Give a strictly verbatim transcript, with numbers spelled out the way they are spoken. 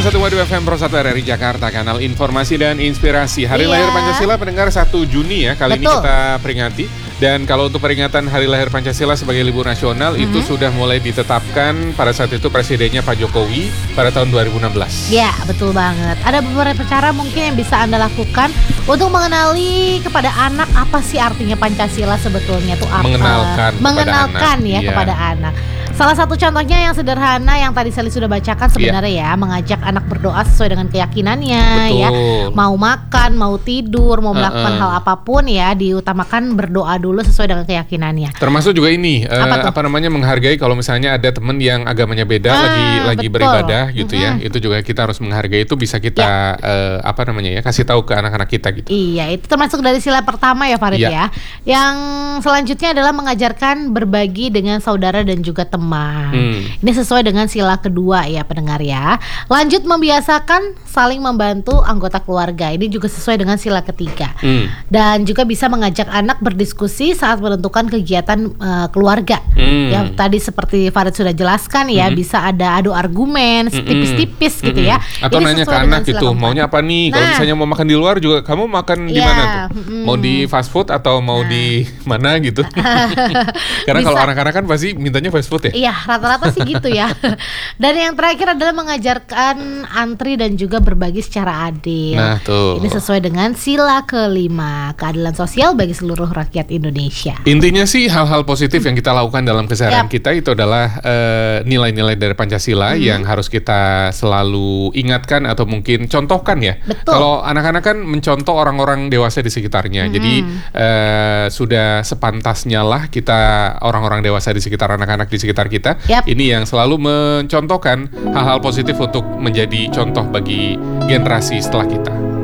satu koma dua F M Pro satu R R I Jakarta, kanal informasi dan inspirasi. Hari Iya. lahir Pancasila pendengar satu Juni ya, kali Betul. ini kita peringati. Dan kalau untuk peringatan Hari Lahir Pancasila sebagai libur nasional, mm-hmm. itu sudah mulai ditetapkan pada saat itu presidennya Pak Jokowi pada tahun dua ribu enam belas. Ya, betul banget. Ada beberapa cara mungkin yang bisa Anda lakukan untuk mengenali kepada anak apa sih artinya Pancasila sebetulnya tuh apa. Mengenalkan, Mengenalkan kepada ya anak. kepada Iya. anak. Salah satu contohnya yang sederhana yang tadi Sally sudah bacakan sebenarnya ya, mengajak anak berdoa sesuai dengan keyakinannya. Betul. Ya. Mau makan, mau tidur, mau melakukan Uh-uh. hal apapun ya, diutamakan berdoa dulu sesuai dengan keyakinannya. Termasuk juga ini Apa apa, apa namanya menghargai kalau misalnya ada teman yang agamanya beda Ah, lagi lagi betul. beribadah gitu Mm-hmm. ya. Itu juga kita harus menghargai, itu bisa kita eh, apa namanya ya, kasih tahu ke anak-anak kita gitu. Iya, itu termasuk dari sila pertama ya Farid Iya. ya. Yang selanjutnya adalah mengajarkan berbagi dengan saudara dan juga teman. Hmm. Ini sesuai dengan sila kedua ya pendengar ya. Lanjut, membiasakan saling membantu anggota keluarga. Ini juga sesuai dengan sila ketiga. Hmm. Dan juga bisa mengajak anak berdiskusi saat menentukan kegiatan uh, keluarga. Hmm. Yang tadi seperti Farid sudah jelaskan ya, Hmm. bisa ada adu argumen Mm-mm. tipis-tipis gitu Mm-mm. ya. Atau Ini nanya ke sesuai anak dengan sila gitu, keempat. maunya apa nih? Kalau Nah. misalnya mau makan di luar juga, kamu makan di Iya, mana tuh? mm-mm. Mau di fast food atau mau Nah. di mana gitu? Karena kalau Bisa. anak-anak kan pasti mintanya fast food ya. Iya, rata-rata sih gitu ya. Dan yang terakhir adalah mengajarkan antri dan juga berbagi secara adil. Nah tuh. Ini sesuai dengan sila kelima, keadilan sosial bagi seluruh rakyat Indonesia. Intinya sih hal-hal positif yang kita lakukan dalam keseharian Yap. kita itu adalah eh, nilai-nilai dari Pancasila Hmm. yang harus kita selalu ingatkan atau mungkin contohkan ya. Betul. Kalau anak-anak kan mencontoh orang-orang dewasa di sekitarnya. Hmm. Jadi eh, sudah sepantasnya lah kita orang-orang dewasa di sekitar anak-anak di sekitar kita. Yap. Ini yang selalu mencontohkan hal-hal positif untuk menjadi contoh bagi generasi setelah kita.